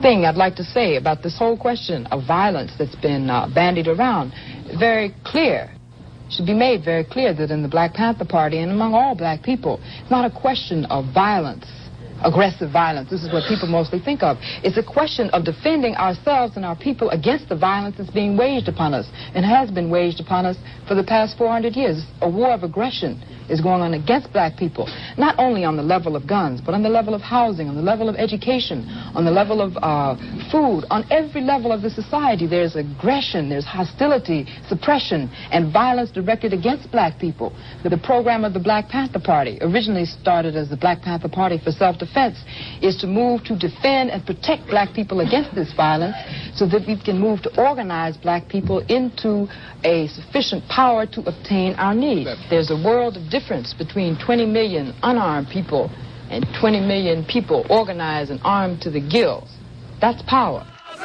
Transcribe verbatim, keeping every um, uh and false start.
thing I'd like to say about this whole question of violence that's been uh, bandied around, very clear, should be made very clear that in the Black Panther Party and among all black people, it's not a question of violence, aggressive violence. This is what people mostly think of. It's a question of defending ourselves and our people against the violence that's being waged upon us and has been waged upon us for the past four hundred years. A war of aggression is going on against black people, not only on the level of guns, but on the level of housing, on the level of education, on the level of uh, food, on every level of the society. There's aggression, there's hostility, suppression, and violence directed against black people. The program of the Black Panther Party, originally started as the Black Panther Party for Self-Defense, is to move to defend and protect black people against this violence so that we can move to organize black people into a sufficient power to obtain our needs. There's a world of difference between twenty million unarmed people and twenty million people organized and armed to the gills. That's power.